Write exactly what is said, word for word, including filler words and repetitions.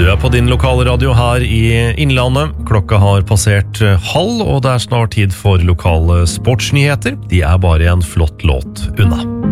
Du er på din lokale radio her i Innlandet. Klokka har passert halv, og det er snart tid for lokale sportsnyheter. De er bare en flott låt unna.